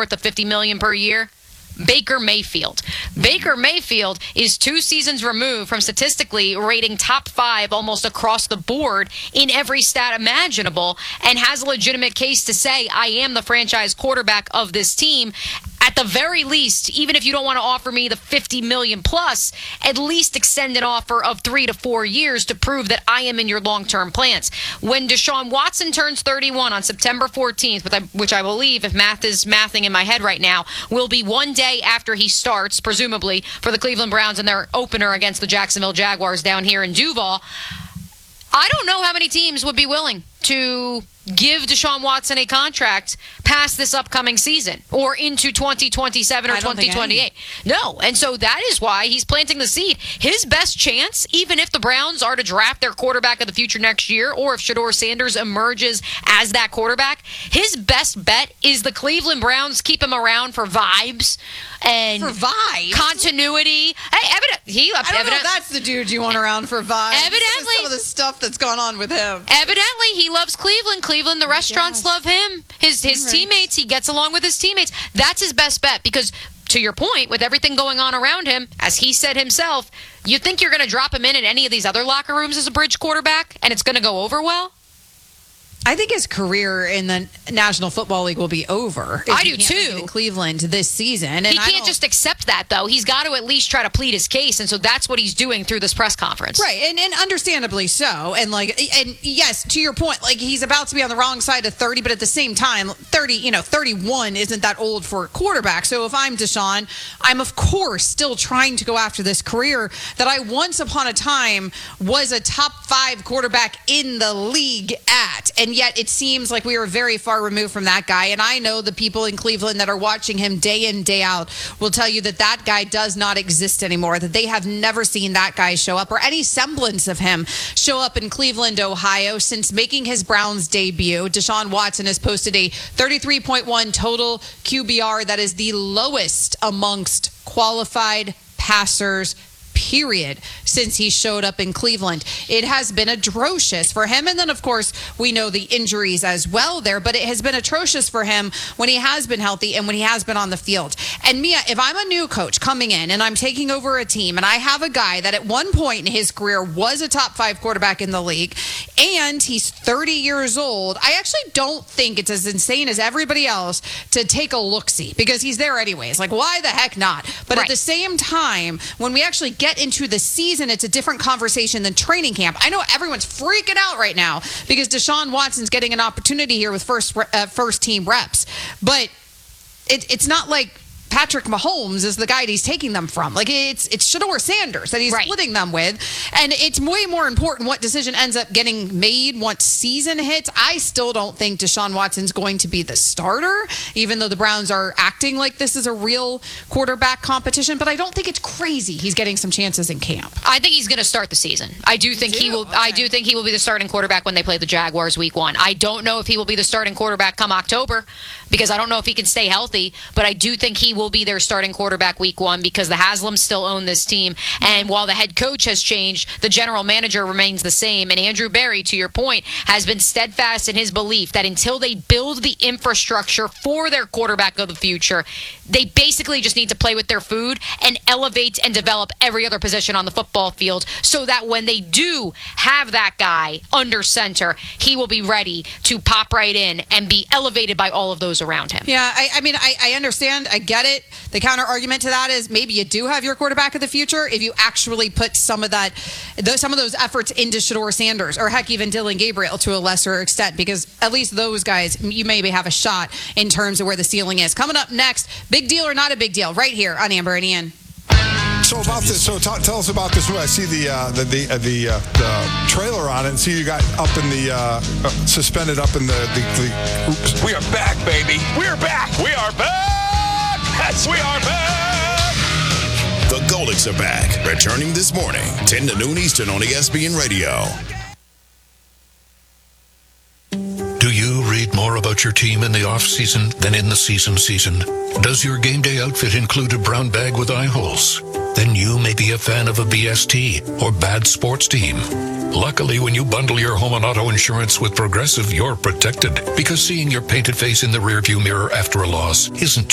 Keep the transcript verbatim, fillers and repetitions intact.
north of fifty million dollars per year? Baker Mayfield. Baker Mayfield is two seasons removed from statistically rating top five almost across the board in every stat imaginable and has a legitimate case to say, I am the franchise quarterback of this team. At the very least, even if you don't want to offer me the fifty million plus, at least extend an offer of three to four years to prove that I am in your long-term plans. When Deshaun Watson turns thirty-one on September fourteenth, which I believe, if math is mathing in my head right now, will be one day after he starts, presumably, for the Cleveland Browns in their opener against the Jacksonville Jaguars down here in Duval. I don't know how many teams would be willing to give Deshaun Watson a contract past this upcoming season or into twenty twenty-seven or twenty twenty-eight. No, and so that is why he's planting the seed. His best chance, even if the Browns are to draft their quarterback of the future next year or if Shedeur Sanders emerges as that quarterback, his best bet is the Cleveland Browns keep him around for vibes and for vibes? Continuity. Hey, evident, he, I don't evident, know if that's the dude you want around for vibes. Evidently. Some of the stuff that's gone on with him. Evidently, he loves Cleveland. Cleveland, the restaurants Yes. love him. His his Right. teammates, he gets along with his teammates. That's his best bet because, to your point, with everything going on around him, as he said himself, you think you're going to drop him in in any of these other locker rooms as a bridge quarterback and it's going to go over well? I think his career in the National Football League will be over. if I he do can't make it too. in Cleveland this season. And He I can't don't- just accept that, though. He's got to at least try to plead his case, and so that's what he's doing through this press conference. Right, and, and understandably so. And like, and yes, to your point, like he's about to be on the wrong side of thirty, but at the same time, thirty, you know, thirty-one isn't that old for a quarterback. So if I'm Deshaun, I'm of course still trying to go after this career that I once upon a time was a top five quarterback in the league at, and yet it seems like we are very far removed from that guy. And I know the people in Cleveland that are watching him day in, day out will tell you that that guy does not exist anymore, that they have never seen that guy show up or any semblance of him show up in Cleveland, Ohio. Since making his Browns debut, Deshaun Watson has posted a thirty-three point one total Q B R. That is the lowest amongst qualified passers, period, since he showed up in Cleveland. It has been atrocious for him. And then, of course, we know the injuries as well there, but it has been atrocious for him when he has been healthy and when he has been on the field. And Mia, if I'm a new coach coming in and I'm taking over a team and I have a guy that at one point in his career was a top five quarterback in the league and he's thirty years old, I actually don't think it's as insane as everybody else to take a look-see because he's there anyways. Like, why the heck not? But Right. at the same time, when we actually get into the season, it's a different conversation than training camp. I know everyone's freaking out right now because Deshaun Watson's getting an opportunity here with first uh, first team reps, but it, it's not like Patrick Mahomes is the guy he's taking them from. Like, it's it's Shedeur Sanders that he's Right. splitting them with. And it's way more important what decision ends up getting made once season hits. I still don't think Deshaun Watson's going to be the starter, even though the Browns are acting like this is a real quarterback competition. But I don't think it's crazy he's getting some chances in camp. I think he's going to start the season. I do think he do? will. I Okay. do think he will be the starting quarterback when they play the Jaguars week one. I don't know if he will be the starting quarterback come October because I don't know if he can stay healthy. But I do think he will be their starting quarterback week one because the Haslams still own this team. And while the head coach has changed, the general manager remains the same. And Andrew Berry, to your point, has been steadfast in his belief that until they build the infrastructure for their quarterback of the future, they basically just need to play with their food and elevate and develop every other position on the football field so that when they do have that guy under center, he will be ready to pop right in and be elevated by all of those around him. Yeah, I, I mean, I, I understand. I get it. The counter argument to that is maybe you do have your quarterback of the future if you actually put some of that, those, some of those efforts into Shedeur Sanders or heck, even Dylan Gabriel to a lesser extent, because at least those guys, you maybe have a shot in terms of where the ceiling is. Coming up next, big deal or not a big deal, right here on Amber and Ian. So about this, so t- tell us about this movie. I see the uh, the the, uh, the, uh, the trailer on it, and see you got up in the uh, uh, suspended up in the the. the oops. We are back, baby. We are back. We are back. Yes, we are back. The Goldics are back, returning this morning, ten to noon Eastern on E S P N Radio. Do you read more about your team in the off-season than in the season season? Does your game day outfit include a brown bag with eye holes? Then you may be a fan of a B S T or bad sports team. Luckily, when you bundle your home and auto insurance with Progressive, you're protected because seeing your painted face in the rearview mirror after a loss isn't